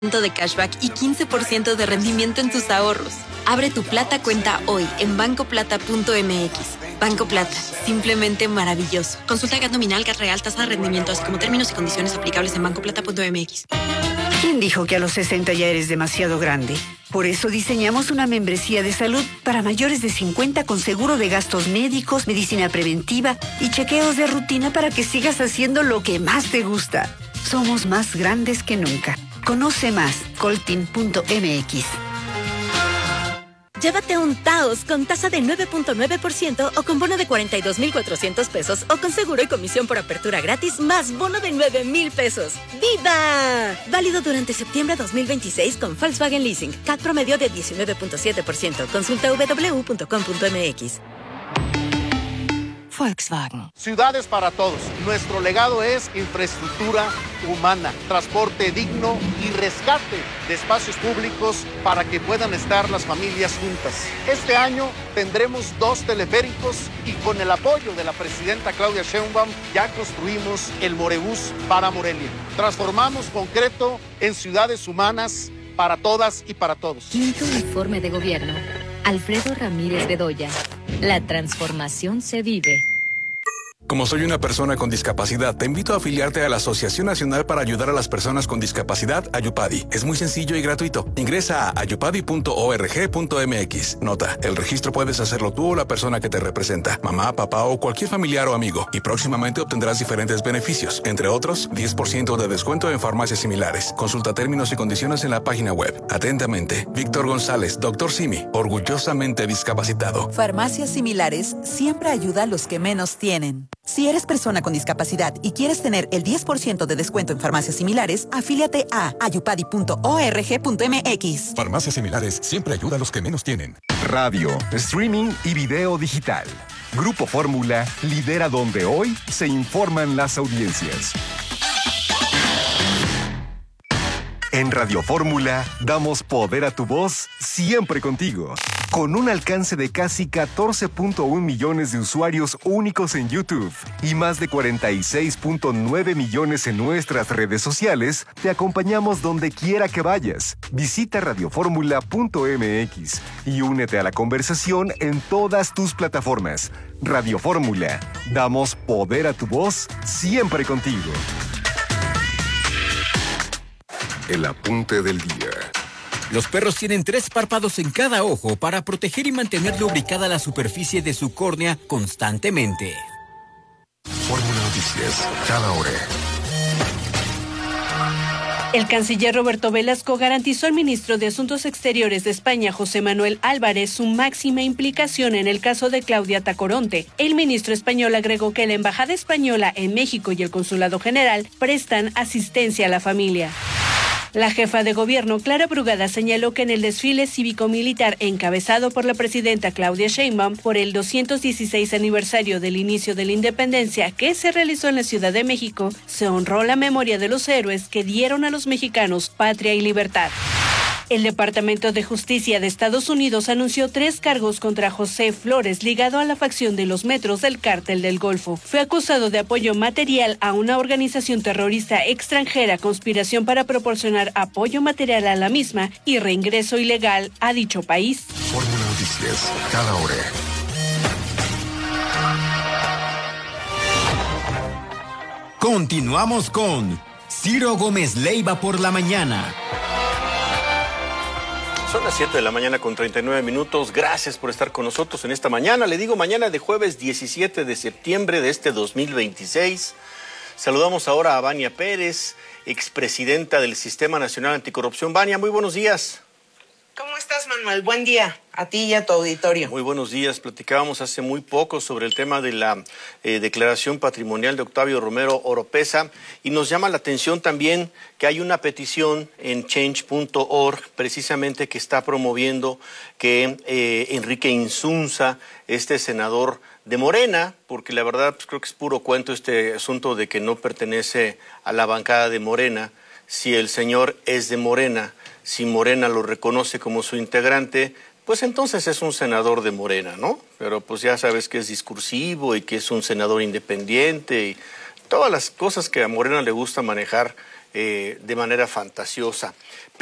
de cashback y 15% de rendimiento en tus ahorros. Abre tu Plata cuenta hoy en bancoplata.mx. Banco Plata, simplemente maravilloso. Consulta GAT nominal, GAT real, tasa de rendimiento, así como términos y condiciones aplicables en bancoplata.mx. ¿Quién dijo que a los 60 ya eres demasiado grande? Por eso diseñamos una membresía de salud para mayores de 50 con seguro de gastos médicos, medicina preventiva y chequeos de rutina para que sigas haciendo lo que más te gusta. Somos más grandes que nunca. Conoce más, coltin.mx. Llévate un Taos con tasa de 9.9% o con bono de 42,400 pesos o con seguro y comisión por apertura gratis más bono de 9,000 pesos. ¡Viva! Válido durante septiembre 2026 con Volkswagen Leasing. CAT promedio de 19.7%. Consulta www.com.mx. Volkswagen. Ciudades para todos. Nuestro legado es infraestructura humana, transporte digno y rescate de espacios públicos para que puedan estar las familias juntas. Este año tendremos 2 teleféricos y con el apoyo de la presidenta Claudia Sheinbaum ya construimos el Morebús para Morelia. Transformamos concreto en ciudades humanas para todas y para todos. Quinto informe de gobierno. Alfredo Ramírez Bedoya. La transformación se vive. Como soy una persona con discapacidad, te invito a afiliarte a la Asociación Nacional para Ayudar a las Personas con Discapacidad, Ayupadi. Es muy sencillo y gratuito. Ingresa a ayupadi.org.mx. Nota, el registro puedes hacerlo tú o la persona que te representa, mamá, papá o cualquier familiar o amigo. Y próximamente obtendrás diferentes beneficios, entre otros, 10% de descuento en farmacias similares. Consulta términos y condiciones en la página web. Atentamente, Víctor González, Dr. Simi, orgullosamente discapacitado. Farmacias Similares siempre ayuda a los que menos tienen. Si eres persona con discapacidad y quieres tener el 10% de descuento en farmacias similares, afíliate a ayupadi.org.mx. Farmacias Similares siempre ayuda a los que menos tienen. Radio, streaming y video digital. Grupo Fórmula lidera donde hoy se informan las audiencias. En Radio Fórmula damos poder a tu voz siempre contigo. Con un alcance de casi 14.1 millones de usuarios únicos en YouTube y más de 46.9 millones en nuestras redes sociales, te acompañamos donde quiera que vayas. Visita radioformula.mx y únete a la conversación en todas tus plataformas. Radio Fórmula, damos poder a tu voz siempre contigo. El apunte del día. Los perros tienen 3 párpados en cada ojo para proteger y mantener lubricada la superficie de su córnea constantemente. Fórmula Noticias, cada hora. El canciller Roberto Velasco garantizó al ministro de Asuntos Exteriores de España, José Manuel Álvarez, su máxima implicación en el caso de Claudia Tacoronte. El ministro español agregó que la Embajada Española en México y el Consulado General prestan asistencia a la familia. La jefa de gobierno, Clara Brugada, señaló que en el desfile cívico-militar encabezado por la presidenta Claudia Sheinbaum por el 216 aniversario del inicio de la independencia que se realizó en la Ciudad de México, se honró la memoria de los héroes que dieron a los mexicanos patria y libertad. El Departamento de Justicia de Estados Unidos anunció 3 cargos contra José Flores, ligado a la facción de los Metros del Cártel del Golfo. Fue acusado de apoyo material a una organización terrorista extranjera, conspiración para proporcionar apoyo material a la misma y reingreso ilegal a dicho país. Fórmula Noticias, cada hora. Continuamos con Ciro Gómez Leiva por la mañana. Son las 7 de la mañana con 39 minutos. Gracias por estar con nosotros en esta mañana. Le digo mañana de jueves 17 de septiembre de este 2026. Saludamos ahora a Vania Pérez, expresidenta del Sistema Nacional Anticorrupción. Vania, muy buenos días. ¿Cómo estás, Manuel? Buen día a ti y a tu auditorio. Muy buenos días. Platicábamos hace muy poco sobre el tema de la declaración patrimonial de Octavio Romero Oropeza y nos llama la atención también que hay una petición en change.org precisamente que está promoviendo que Enrique Insunza, este senador de Morena, porque la verdad pues, creo que es puro cuento este asunto de que no pertenece a la bancada de Morena, si el señor es de Morena, si Morena lo reconoce como su integrante, pues entonces es un senador de Morena, ¿no? Pero pues ya sabes que es discursivo y que es un senador independiente y todas las cosas que a Morena le gusta manejar de manera fantasiosa.